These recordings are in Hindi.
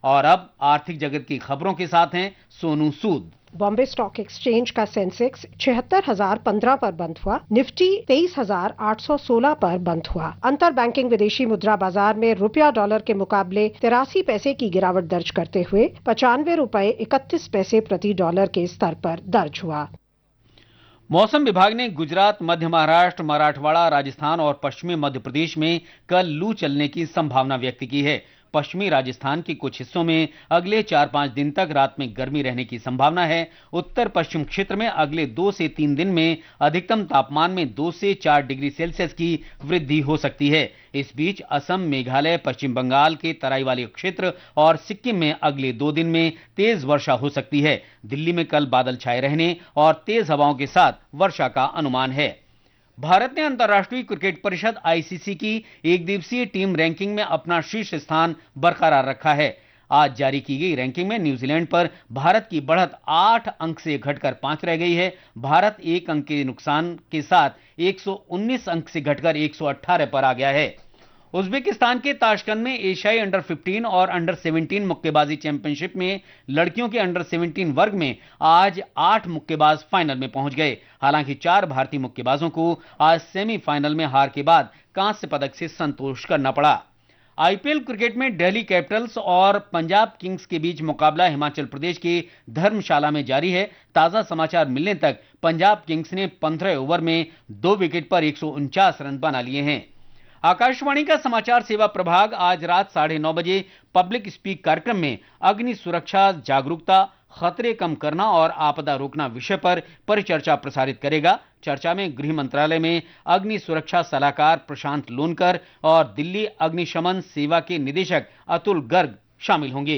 और अब आर्थिक जगत की खबरों के साथ हैं सोनू सूद। बॉम्बे स्टॉक एक्सचेंज का सेंसेक्स 76,015 पर बंद हुआ। निफ्टी 23,816 पर बंद हुआ। अंतर बैंकिंग विदेशी मुद्रा बाजार में रुपया डॉलर के मुकाबले 83 पैसे की गिरावट दर्ज करते हुए 95 रुपए 31 पैसे प्रति डॉलर के स्तर पर दर्ज हुआ। मौसम विभाग ने गुजरात, मध्य महाराष्ट्र, मराठवाड़ा, राजस्थान और पश्चिमी मध्य प्रदेश में कल लू चलने की संभावना व्यक्त की है। पश्चिमी राजस्थान के कुछ हिस्सों में अगले 4-5 दिन तक रात में गर्मी रहने की संभावना है। उत्तर पश्चिम क्षेत्र में अगले 2 से 3 दिन में अधिकतम तापमान में 2 से 4 डिग्री सेल्सियस की वृद्धि हो सकती है। इस बीच असम, मेघालय, पश्चिम बंगाल के तराई वाले क्षेत्र और सिक्किम में अगले 2 दिन में तेज वर्षा हो सकती है। दिल्ली में कल बादल छाए रहने और तेज हवाओं के साथ वर्षा का अनुमान है। भारत ने अंतर्राष्ट्रीय क्रिकेट परिषद आईसीसी की एक दिवसीय टीम रैंकिंग में अपना शीर्ष स्थान बरकरार रखा है। आज जारी की गई रैंकिंग में न्यूजीलैंड पर भारत की बढ़त 8 अंक से घटकर 5 रह गई है। भारत 1 अंक के नुकसान के साथ 119 अंक से घटकर 118 पर आ गया है। उज्बेकिस्तान के ताशकंद में एशियाई अंडर 15 और अंडर 17 मुक्केबाजी चैंपियनशिप में लड़कियों के अंडर 17 वर्ग में आज 8 मुक्केबाज फाइनल में पहुंच गए। हालांकि 4 भारतीय मुक्केबाजों को आज सेमीफाइनल में हार के बाद कांस्य पदक से संतोष करना पड़ा। आईपीएल क्रिकेट में दिल्ली कैपिटल्स और पंजाब किंग्स के बीच मुकाबला हिमाचल प्रदेश के धर्मशाला में जारी है। ताजा समाचार मिलने तक पंजाब किंग्स ने 15 ओवर में 2 विकेट पर 149 रन बना लिए हैं। आकाशवाणी का समाचार सेवा प्रभाग आज रात 9:30 बजे पब्लिक स्पीक कार्यक्रम में अग्नि सुरक्षा जागरूकता, खतरे कम करना और आपदा रोकना विषय पर परिचर्चा प्रसारित करेगा। चर्चा में गृह मंत्रालय में अग्नि सुरक्षा सलाहकार प्रशांत लोनकर और दिल्ली अग्निशमन सेवा के निदेशक अतुल गर्ग शामिल होंगे।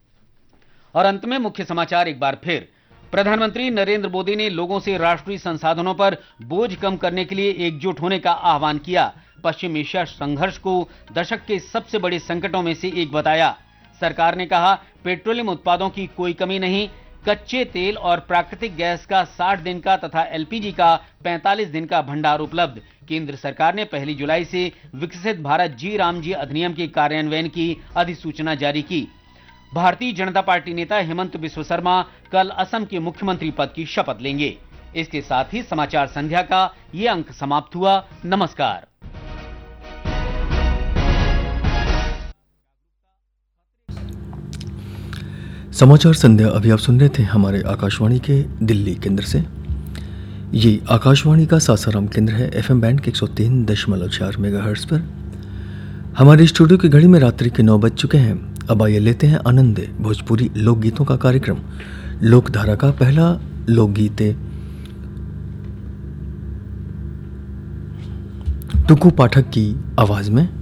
और अंत में मुख्य समाचार एक बार फिर। प्रधानमंत्री नरेंद्र मोदी ने लोगों से राष्ट्रीय संसाधनों पर बोझ कम करने के लिए एकजुट होने का आह्वान किया। पश्चिम एशिया संघर्ष को दशक के सबसे बड़े संकटों में से एक बताया। सरकार ने कहा, पेट्रोलियम उत्पादों की कोई कमी नहीं। कच्चे तेल और प्राकृतिक गैस का 60 दिन का तथा एलपीजी का 45 दिन का भंडार उपलब्ध। केंद्र सरकार ने 1 जुलाई से विकसित भारत जी राम जी अधिनियम के कार्यान्वयन की अधिसूचना जारी की। भारतीय जनता पार्टी नेता हेमंत बिस्व शर्मा कल असम के मुख्यमंत्री पद की शपथ लेंगे। इसके साथ ही समाचार संध्या का ये अंक समाप्त हुआ। नमस्कार। समाचार संध्या अभी आप सुन रहे थे हमारे आकाशवाणी के दिल्ली केंद्र से। ये आकाशवाणी का सासाराम केंद्र है। एफएम बैंड के 103.4 मेगाहर्ट्ज पर। हमारे स्टूडियो की घड़ी में रात्रि के 9 बज चुके हैं। अब आइए लेते हैं आनंद भोजपुरी लोकगीतों का कार्यक्रम। लोकधारा का पहला लोकगीत टुकू पाठक की आवाज में